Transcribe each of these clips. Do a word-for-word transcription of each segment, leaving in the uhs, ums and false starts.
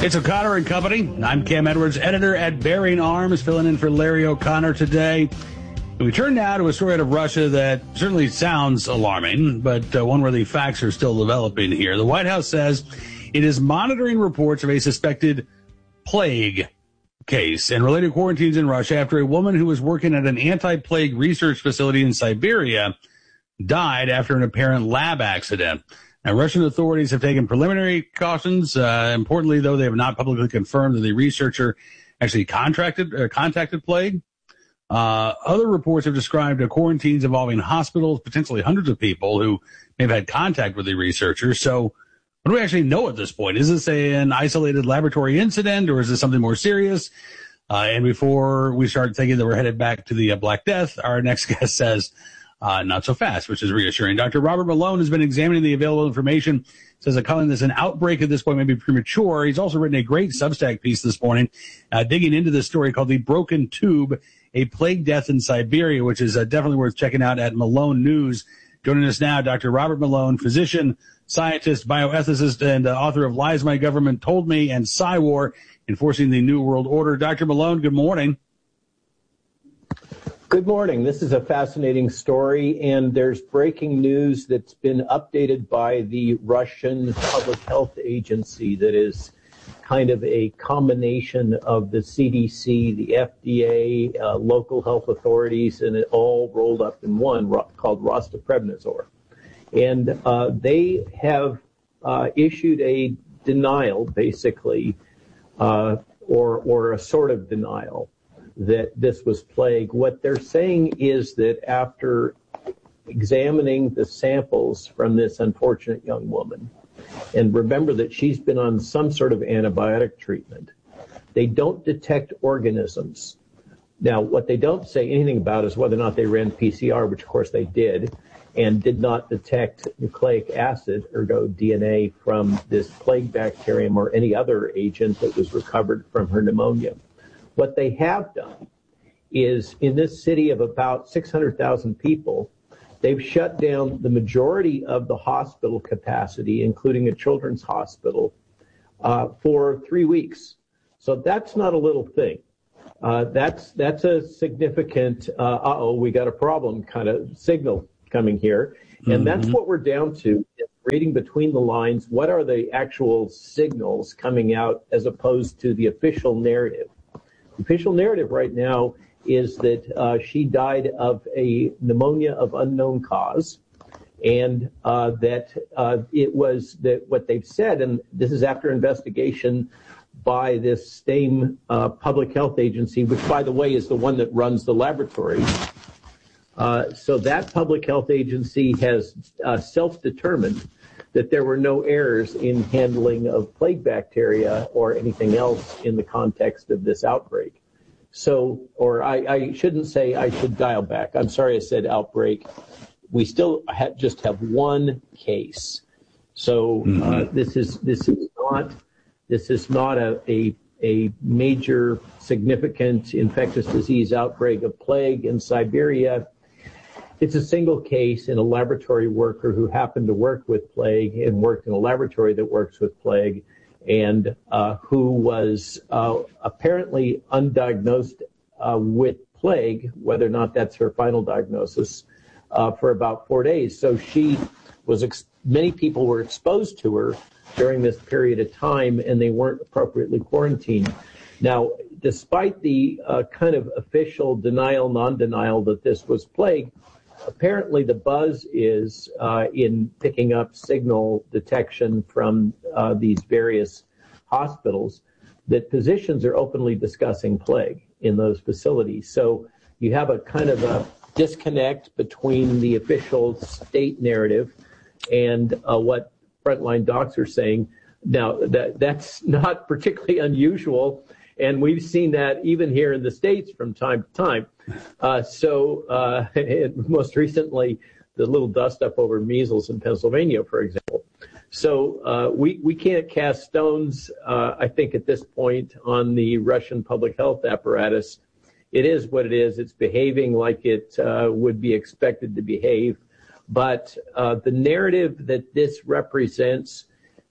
It's O'Connor and Company. I'm Cam Edwards, editor at Bearing Arms, filling in for Larry O'Connor today. We turn now to a story out of Russia that certainly sounds alarming, but uh, one where the facts are still developing here. The White House says it is monitoring reports of a suspected plague case and related quarantines in Russia after a woman who was working at an anti-plague research facility in Siberia died after an apparent lab accident. Now, Russian authorities have taken preliminary cautions. Uh, importantly, though, they have not publicly confirmed that the researcher actually contracted uh, contacted plague. Uh, other reports have described uh, quarantines involving hospitals, potentially hundreds of people who may have had contact with the researcher. So what do we actually know at this point? Is this a, an isolated laboratory incident, or is this something more serious? Uh, and before we start thinking that we're headed back to the uh, Black Death, our next guest says, Uh, not so fast, which is reassuring. Doctor Robert Malone has been examining the available information, says that calling this an outbreak at this point may be premature. He's also written a great Substack piece this morning, uh, digging into this story called The Broken Tube, a Plague Death in Siberia, which is uh, definitely worth checking out at Malone News. Joining us now, Doctor Robert Malone, physician, scientist, bioethicist, and uh, author of Lies My Government Told Me and Psywar, Enforcing the New World Order. Doctor Malone, good morning. Good morning. This is a fascinating story, and there's breaking news that's been updated by the Russian Public Health Agency that is kind of a combination of the C D C, the F D A, uh, local health authorities, and it all rolled up in one called Rostoprednadzor. And uh, they have uh, issued a denial, basically, uh, or, or a sort of denial, that this was plague. What they're saying is that after examining the samples from this unfortunate young woman, and remember that she's been on some sort of antibiotic treatment, they don't detect organisms. Now, what they don't say anything about is whether or not they ran P C R, which of course they did, and did not detect nucleic acid, ergo D N A, from this plague bacterium or any other agent that was recovered from her pneumonia. What they have done is, in this city of about six hundred thousand people, they've shut down the majority of the hospital capacity, including a children's hospital, uh, for three weeks. So that's not a little thing. Uh, that's that's a significant, uh, uh-oh, we got a problem kind of signal coming here. And mm-hmm. that's what we're down to, reading between the lines. What are the actual signals coming out as opposed to the official narrative? The official narrative right now is that uh, she died of a pneumonia of unknown cause, and uh, that uh, it was that what they've said, and this is after investigation by this same uh, public health agency, which, by the way, is the one that runs the laboratory. Uh, so that public health agency has uh, self-determined that there were no errors in handling of plague bacteria or anything else in the context of this outbreak. So, or I, I shouldn't say, I should dial back. I'm sorry I said outbreak. We still ha- just have one case. So uh, mm-hmm. this is this is not this is not a, a a major significant infectious disease outbreak of plague in Siberia. It's a single case in a laboratory worker who happened to work with plague and worked in a laboratory that works with plague, and uh, who was uh, apparently undiagnosed uh, with plague, whether or not that's her final diagnosis, uh, for about four days. So she was, ex- many people were exposed to her during this period of time, and they weren't appropriately quarantined. Now, despite the uh, kind of official denial, non-denial that this was plague, apparently the buzz is uh, in picking up signal detection from uh, these various hospitals that physicians are openly discussing plague in those facilities. So you have a kind of a disconnect between the official state narrative and uh, what frontline docs are saying. Now, that that's not particularly unusual, and we've seen that even here in the States from time to time. Uh, so uh, most recently, the little dust up over measles in Pennsylvania, for example. So uh, we, we can't cast stones, uh, I think, at this point on the Russian public health apparatus. It is what it is. It's behaving like it uh, would be expected to behave. But uh, the narrative that this represents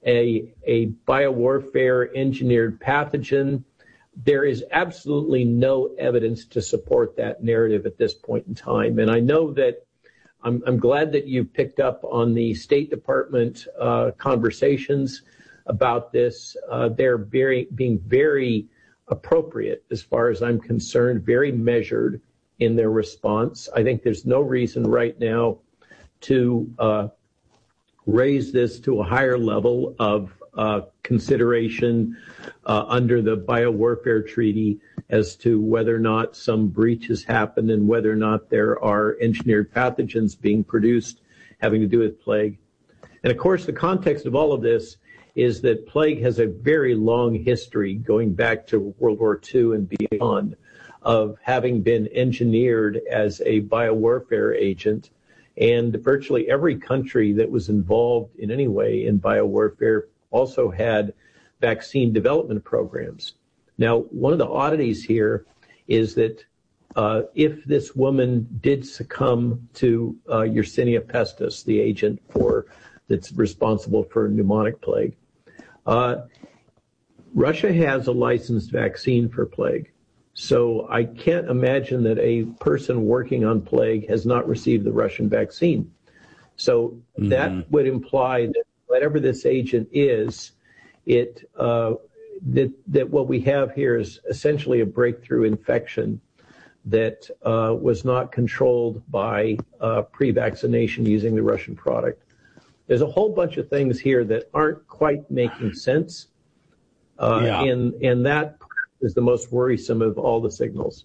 a, a biowarfare engineered pathogen. There is absolutely no evidence to support that narrative at this point in time. And I know that I'm, I'm glad that you picked up on the State Department uh, conversations about this. Uh, they're very, being very appropriate as far as I'm concerned, very measured in their response. I think there's no reason right now to uh, raise this to a higher level of uh, consideration uh, under the biowarfare treaty as to whether or not some breach has happened and whether or not there are engineered pathogens being produced having to do with plague. And of course, the context of all of this is that plague has a very long history going back to World War Two and beyond of having been engineered as a biowarfare agent. And virtually every country that was involved in any way in biowarfare also had vaccine development programs. Now, one of the oddities here is that uh, if this woman did succumb to uh, Yersinia pestis, the agent for that's responsible for pneumonic plague, uh, Russia has a licensed vaccine for plague. So I can't imagine that a person working on plague has not received the Russian vaccine. So mm-hmm. that would imply that whatever this agent is, it uh, that that what we have here is essentially a breakthrough infection that uh, was not controlled by uh, pre-vaccination using the Russian product. There's a whole bunch of things here that aren't quite making sense, uh, yeah. and and that is the most worrisome of all the signals.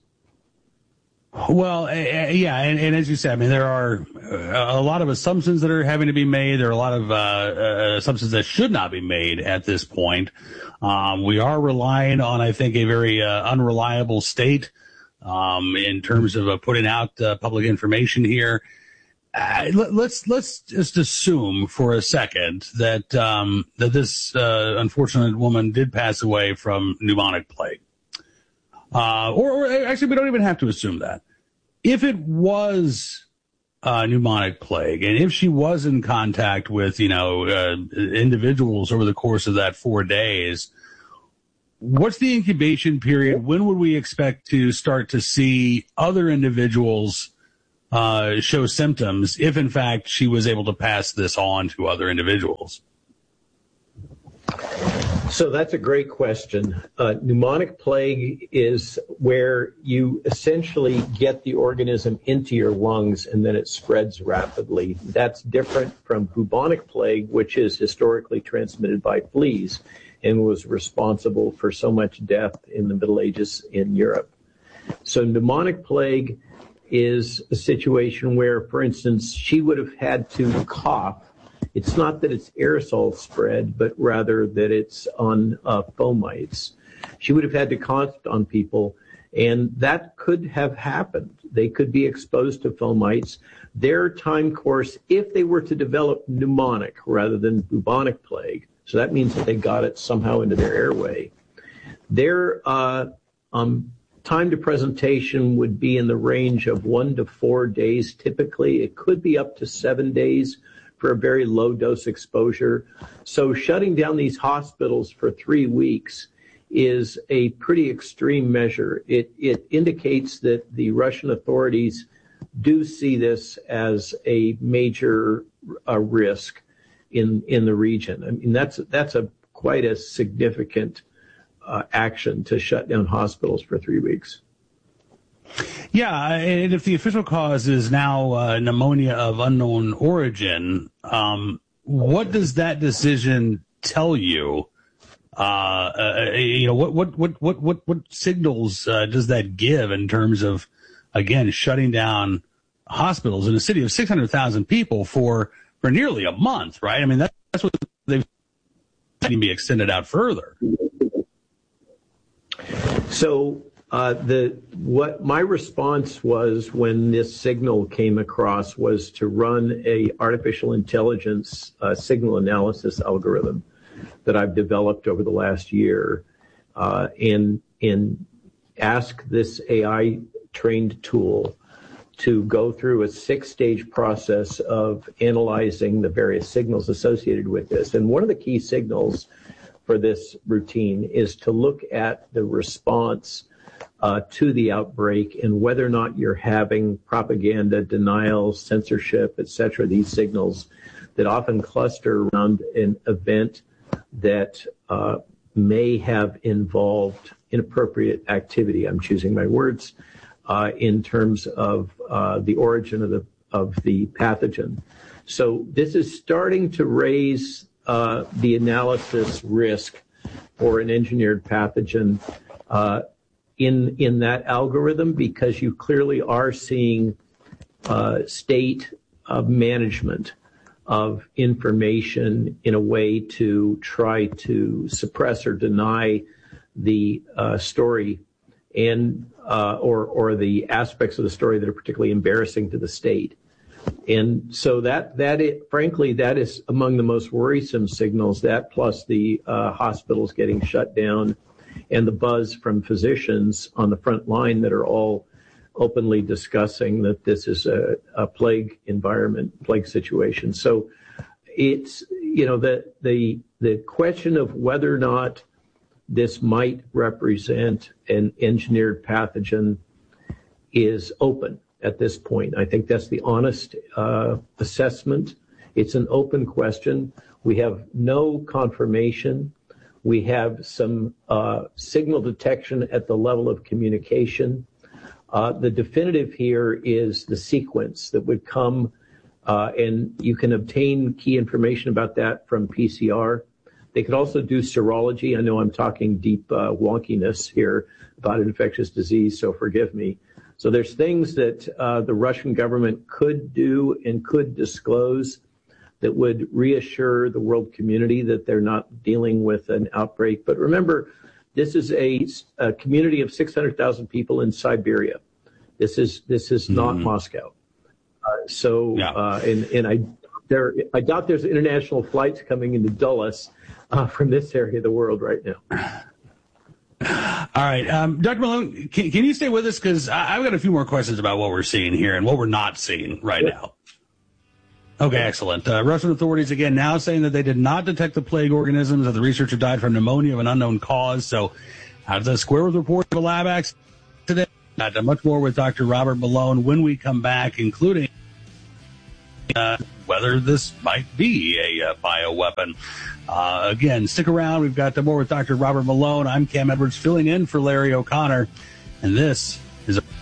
Well, uh, yeah, and, and as you said, I mean, there are uh, a lot of assumptions that are having to be made. There are a lot of uh, uh, assumptions that should not be made at this point. Um, we are relying on, I think, a very uh, unreliable state um, in terms of uh, putting out uh, public information here. Uh, let, let's let's just assume for a second that um, that this uh, unfortunate woman did pass away from pneumonic plague. Uh, or, or actually, we don't even have to assume that. If it was uh, pneumonic plague, and if she was in contact with, you know, uh, individuals over the course of that four days, what's the incubation period? When would we expect to start to see other individuals uh, show symptoms, if in fact she was able to pass this on to other individuals? So that's a great question. Uh, pneumonic plague is where you essentially get the organism into your lungs and then it spreads rapidly. That's different from bubonic plague, which is historically transmitted by fleas and was responsible for so much death in the Middle Ages in Europe. So pneumonic plague is a situation where, for instance, she would have had to cough. It's not that it's aerosol spread, but rather that it's on uh, fomites. She would have had to cough on people, and that could have happened. They could be exposed to fomites. Their time course, if they were to develop pneumonic rather than bubonic plague, so that means that they got it somehow into their airway, their uh, um, time to presentation would be in the range of one to four days typically. It could be up to seven days for a very low dose exposure. So shutting down these hospitals for three weeks is a pretty extreme measure. It, it indicates that the Russian authorities do see this as a major uh, risk in, in the region. I mean, that's, that's a quite a significant uh, action to shut down hospitals for three weeks. Yeah, and if the official cause is now uh, pneumonia of unknown origin, um, what does that decision tell you? Uh, uh, you know, what what what what what, what signals uh, does that give in terms of, again, shutting down hospitals in a city of six hundred thousand people for for nearly a month, right? I mean, that, that's what they've can be extended out further. So. Uh, the what my response was when this signal came across was to run a artificial intelligence uh, signal analysis algorithm that I've developed over the last year, uh, and and ask this A I trained tool to go through a six-stage process of analyzing the various signals associated with this. And one of the key signals for this routine is to look at the response uh, to the outbreak and whether or not you're having propaganda, denial, censorship, et cetera, these signals that often cluster around an event that uh, may have involved inappropriate activity. I'm choosing my words uh, in terms of uh, the origin of the of the pathogen. So this is starting to raise uh, the analysis risk for an engineered pathogen uh, in in that algorithm, because you clearly are seeing uh, state uh, management of information in a way to try to suppress or deny the uh, story and uh, or or the aspects of the story that are particularly embarrassing to the state. And so that that it, frankly, that is among the most worrisome signals. That plus the uh, hospitals getting shut down and the buzz from physicians on the front line that are all openly discussing that this is a, a plague environment, plague situation. So it's, you know, the the the question of whether or not this might represent an engineered pathogen is open at this point. I think that's the honest uh, assessment. It's an open question. We have no confirmation. We have some uh, signal detection at the level of communication. Uh, the definitive here is the sequence that would come, uh, and you can obtain key information about that from P C R. They could also do serology. I know I'm talking deep uh, wonkiness here about infectious disease, so forgive me. So there's things that uh, the Russian government could do and could disclose that would reassure the world community that they're not dealing with an outbreak. But remember, this is a, a community of six hundred thousand people in Siberia. This is this is not mm-hmm. Moscow. Uh, so, yeah. uh, and and I there I doubt there's international flights coming into Dulles uh, from this area of the world right now. All right, um, Doctor Malone, can, can you stay with us, because I've got a few more questions about what we're seeing here and what we're not seeing right now. Okay, excellent. Uh, Russian authorities, again, now saying that they did not detect the plague organisms, that the researcher died from pneumonia of an unknown cause. So how does that square with reports of a lab accident today? Not much more with Doctor Robert Malone when we come back, including uh, whether this might be a uh, bioweapon. Uh, again, stick around. We've got more with Doctor Robert Malone. I'm Cam Edwards, filling in for Larry O'Connor, and this is a...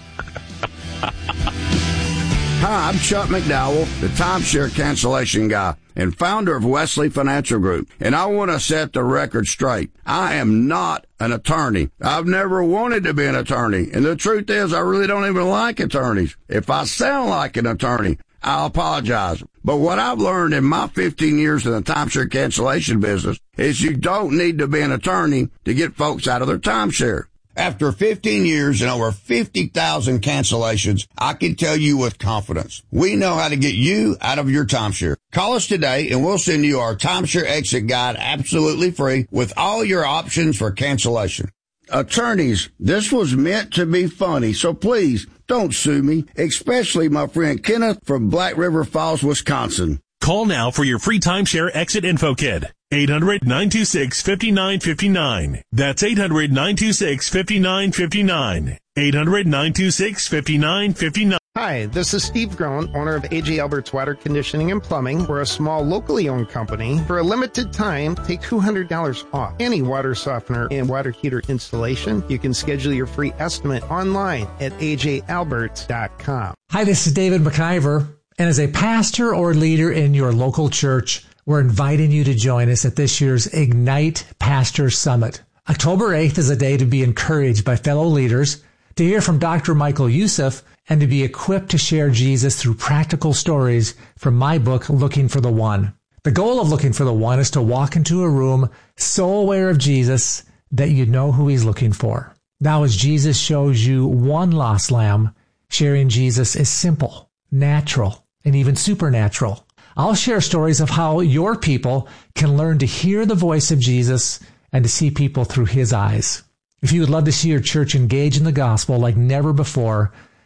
Hi, I'm Chuck McDowell, the timeshare cancellation guy and founder of Wesley Financial Group, and I want to set the record straight. I am not an attorney. I've never wanted to be an attorney, and the truth is I really don't even like attorneys. If I sound like an attorney, I'll apologize. But what I've learned in my fifteen years in the timeshare cancellation business is you don't need to be an attorney to get folks out of their timeshare. After fifteen years and over fifty thousand cancellations, I can tell you with confidence, we know how to get you out of your timeshare. Call us today and we'll send you our timeshare exit guide absolutely free with all your options for cancellation. Attorneys, this was meant to be funny, so please don't sue me, especially my friend Kenneth from Black River Falls, Wisconsin. Call now for your free timeshare exit info kit. eight hundred, nine two six, five nine five nine. That's eight hundred, nine two six, five nine five nine. eight hundred, nine two six, five nine five nine. Hi, this is Steve Groen, owner of A J Albert's Water Conditioning and Plumbing. We're a small, locally owned company. For a limited time, take two hundred dollars off any water softener and water heater installation. You can schedule your free estimate online at a j alberts dot com. Hi, this is David McIver, and as a pastor or leader in your local church, we're inviting you to join us at this year's Ignite Pastor Summit. October eighth is a day to be encouraged by fellow leaders, to hear from Doctor Michael Youssef, and to be equipped to share Jesus through practical stories from my book, Looking for the One. The goal of Looking for the One is to walk into a room so aware of Jesus that you know who he's looking for. Now, as Jesus shows you one lost lamb, sharing Jesus is simple, natural, and even supernatural. I'll share stories of how your people can learn to hear the voice of Jesus and to see people through his eyes. If you would love to see your church engage in the gospel like never before,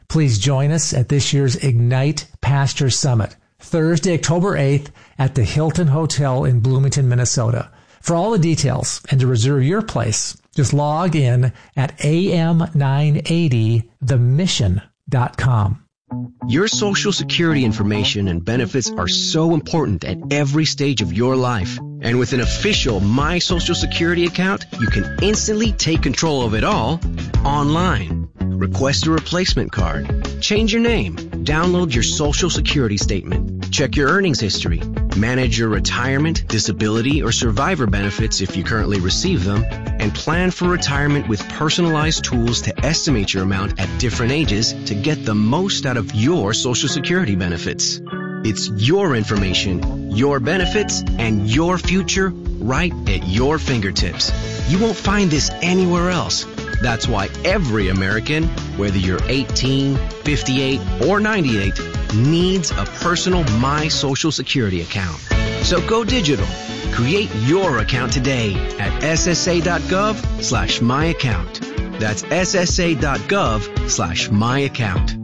Please join us at this year's Ignite Pastor Summit, Thursday, October eighth at the Hilton Hotel in Bloomington, Minnesota. For all the details and to reserve your place, just log in at A M nine eighty the mission dot com. Your Social Security information and benefits are so important at every stage of your life. And with an official My Social Security account, you can instantly take control of it all online. Request a replacement card, change your name, download your Social Security statement, check your earnings history, manage your retirement, disability, or survivor benefits if you currently receive them, and plan for retirement with personalized tools to estimate your amount at different ages to get the most out of your Social Security benefits. It's your information, your benefits, and your future right at your fingertips. You won't find this anywhere else. That's why every American, whether you're eighteen, fifty-eight, or ninety-eight, needs a personal My Social Security account. So go digital. Create your account today at S S A dot gov slash my account. That's S S A dot gov slash my account.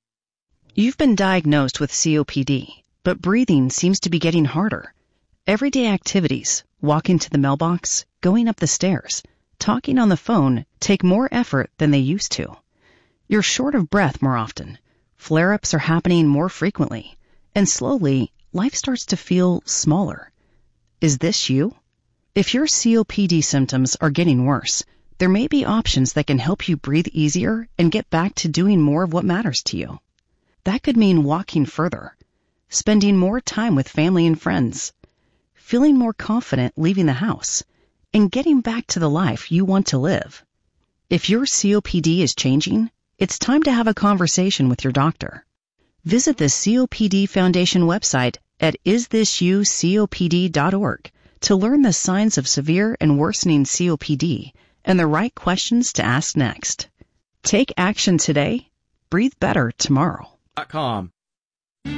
You've been diagnosed with C O P D, but breathing seems to be getting harder. Everyday activities, walking to the mailbox, going up the stairs, talking on the phone take more effort than they used to. You're short of breath more often. Flare-ups are happening more frequently. And slowly, life starts to feel smaller. Is this you? If your C O P D symptoms are getting worse, there may be options that can help you breathe easier and get back to doing more of what matters to you. That could mean walking further, spending more time with family and friends, feeling more confident leaving the house, and getting back to the life you want to live. If your C O P D is changing, it's time to have a conversation with your doctor. Visit the C O P D Foundation website at is this you C O P D dot org to learn the signs of severe and worsening C O P D and the right questions to ask next. Take action today. Breathe better tomorrow. Com.